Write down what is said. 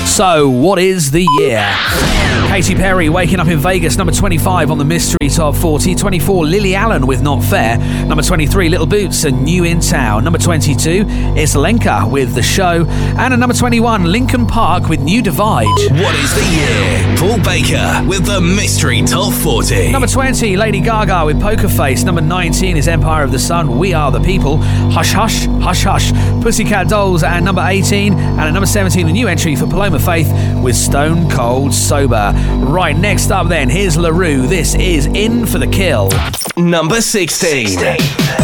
So, what is the year? Katy Perry, Waking Up in Vegas, number 25 on the Mystery Top 40. 24, Lily Allen with Not Fair. Number 23, Little Boots and New in Town. Number 22 is Lenka with The Show. And at number 21, Linkin Park with New Divide. What is the year? Paul Baker with the Mystery Top 40. Number 20, Lady Gaga with Poker Face. Number 19 is Empire of the Sun, We Are the People. Hush Hush, Hush Hush, Pussycat Dolls at number 18. And at number 17, a new entry for Paloma Faith with Stone Cold Sober. Right, next up then, here's LaRue. This is In for the Kill. Number 16.